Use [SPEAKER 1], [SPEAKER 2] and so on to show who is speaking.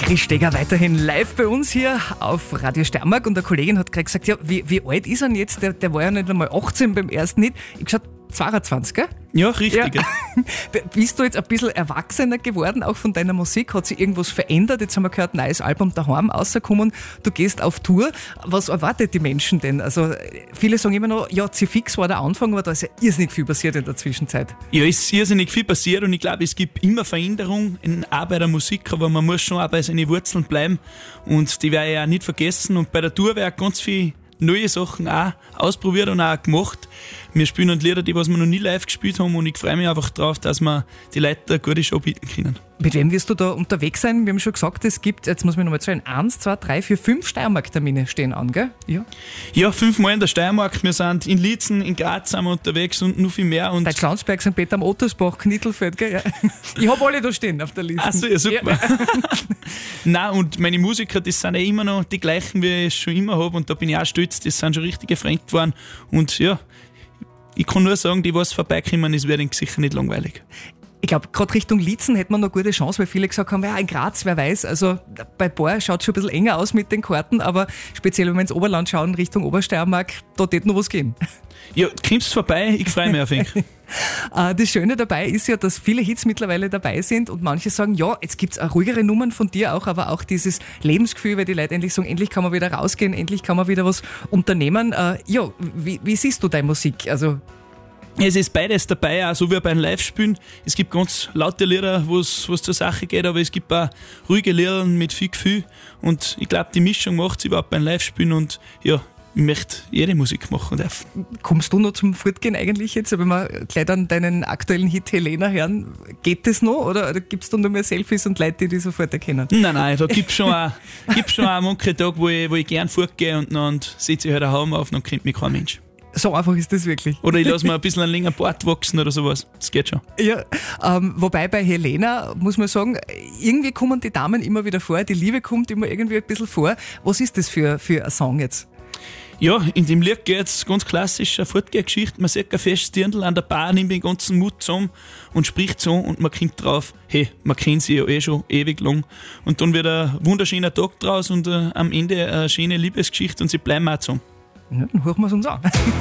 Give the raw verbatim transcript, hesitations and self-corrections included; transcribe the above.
[SPEAKER 1] Chris Steger weiterhin live bei uns hier auf Radio Steiermark und der Kollegin hat gerade gesagt, ja, wie, wie alt ist er denn jetzt? Der, der war ja nicht einmal achtzehn beim ersten Hit. Ich hab gesagt, zweiundzwanzig, gell?
[SPEAKER 2] Ja, richtig.
[SPEAKER 1] Ja. Bist du jetzt ein bisschen erwachsener geworden, auch von deiner Musik? Hat sich irgendwas verändert? Jetzt haben wir gehört, neues Album daheim rausgekommen. Du gehst auf Tour. Was erwartet die Menschen denn? Also viele sagen immer noch, ja, C-Fix war der Anfang, aber da ist ja irrsinnig viel passiert in der Zwischenzeit.
[SPEAKER 2] Ja, es ist irrsinnig viel passiert und ich glaube, es gibt immer Veränderungen auch bei der Musik, aber man muss schon auch bei seinen Wurzeln bleiben und die werde ich auch nicht vergessen. Und bei der Tour werde ich ganz viel neue Sachen auch ausprobiert und auch gemacht. Wir spielen Lieder, die was wir noch nie live gespielt haben und ich freue mich einfach drauf, dass wir die Leute eine gute Show bieten können.
[SPEAKER 1] Mit wem wirst du da unterwegs sein? Wir haben schon gesagt, es gibt, jetzt muss man nochmal zählen, eins, zwei, drei, vier, fünf Steiermark-Termine stehen an, gell? Ja.
[SPEAKER 2] Ja, fünfmal in der Steiermark. Wir sind in Liezen, in Graz sind wir unterwegs und noch viel mehr. Und
[SPEAKER 1] Deutschlandsberg, Sankt Peter am Ottersbach, Knittelfeld, gell? Ja. Ich habe alle da stehen auf der Liste.
[SPEAKER 2] Ach so, ja, super. Ja. Nein, und meine Musiker, das sind ja immer noch die gleichen, wie ich es schon immer habe und da bin ich auch stolz, das sind schon richtige Freunde geworden und ja, ich kann nur sagen, die, was vorbeikommen, es wird ihnen sicher nicht langweilig.
[SPEAKER 1] Ich glaube, gerade Richtung Liezen hätte man noch gute Chance, weil viele gesagt haben, ja, in Graz, wer weiß, also bei Bohr schaut es schon ein bisschen enger aus mit den Karten, aber speziell, wenn wir ins Oberland schauen, Richtung Obersteiermark, da wird noch was gehen.
[SPEAKER 2] Ja, kommst vorbei, ich freue mich auf ihn.
[SPEAKER 1] Das Schöne dabei ist ja, dass viele Hits mittlerweile dabei sind und manche sagen, ja, jetzt gibt es auch ruhigere Nummern von dir auch, aber auch dieses Lebensgefühl, weil die Leute endlich sagen, endlich kann man wieder rausgehen, endlich kann man wieder was unternehmen. Ja, wie, wie siehst du deine Musik? Also
[SPEAKER 2] es ist beides dabei, auch so wie bei einem Live-Spielen. Es gibt ganz laute Lieder, wo es zur Sache geht, aber es gibt auch ruhige Lieder mit viel Gefühl. Und ich glaube, die Mischung macht es überhaupt beim Live-Spielen und ja, ich möchte jede Musik machen dürfen.
[SPEAKER 1] Kommst du noch zum Fortgehen eigentlich jetzt? Wenn wir gleich dann deinen aktuellen Hit Helena hören, geht das noch? Oder, oder gibt es dann nur mehr Selfies und Leute, die dich sofort erkennen?
[SPEAKER 2] Nein, nein, da gibt es schon auch, gibt's schon auch manche Tage, wo ich, wo ich gern fortgehe und dann sitze ich halt daheim auf und dann kennt mich kein Mensch.
[SPEAKER 1] So einfach ist das wirklich.
[SPEAKER 2] Oder ich lasse mir ein bisschen einen längeren Bart wachsen oder sowas. Das geht schon.
[SPEAKER 1] Ja, ähm, wobei bei Helena muss man sagen, irgendwie kommen die Damen immer wieder vor, die Liebe kommt immer irgendwie ein bisschen vor. Was ist das für, für ein Song jetzt?
[SPEAKER 2] Ja, in dem Lied geht es ganz klassisch eine Fortgehgeschichte. Man sieht ein festes Dirndl an der Bar, nimmt den ganzen Mut zusammen und spricht so und man kommt drauf, hey, man kennt sie ja eh schon ewig lang. Und dann wird ein wunderschöner Tag draus und äh, am Ende eine schöne Liebesgeschichte und sie bleiben auch zusammen.
[SPEAKER 1] Ja, dann hören wir es uns an.